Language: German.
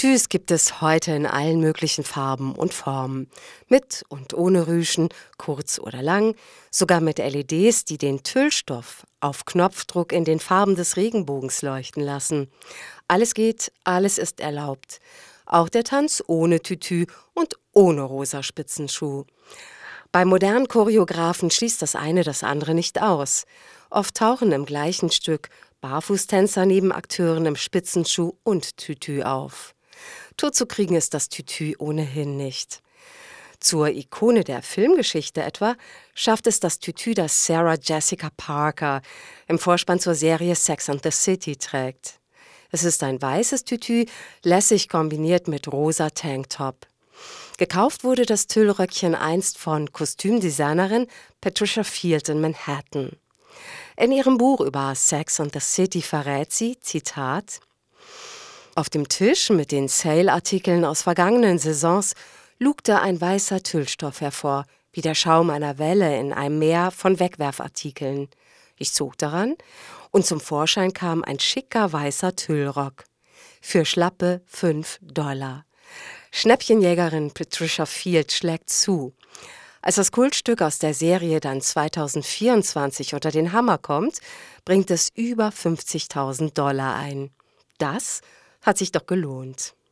Tütüs gibt es heute in allen möglichen Farben und Formen. Mit und ohne Rüschen, kurz oder lang, sogar mit LEDs, die den Tüllstoff auf Knopfdruck in den Farben des Regenbogens leuchten lassen. Alles geht, alles ist erlaubt. Auch der Tanz ohne Tütü und ohne rosa Spitzenschuh. Bei modernen Choreografen schließt das eine das andere nicht aus. Oft tauchen im gleichen Stück Barfußtänzer neben Akteuren im Spitzenschuh und Tütü auf. Totzukriegen ist das Tütü ohnehin nicht. Zur Ikone der Filmgeschichte etwa schafft es das Tütü, das Sarah Jessica Parker im Vorspann zur Serie Sex and the City trägt. Es ist ein weißes Tütü, lässig kombiniert mit rosa Tanktop. Gekauft wurde das Tüllröckchen einst von Kostümdesignerin Patricia Field in Manhattan. In ihrem Buch über Sex and the City verrät sie, Zitat: Auf dem Tisch mit den Sale-Artikeln aus vergangenen Saisons lugte ein weißer Tüllstoff hervor, wie der Schaum einer Welle in einem Meer von Wegwerfartikeln. Ich zog daran und zum Vorschein kam ein schicker weißer Tüllrock. Für schlappe $5. Schnäppchenjägerin Patricia Field schlägt zu. Als das Kultstück aus der Serie dann 2024 unter den Hammer kommt, bringt es über $50.000 ein. Das hat sich doch gelohnt.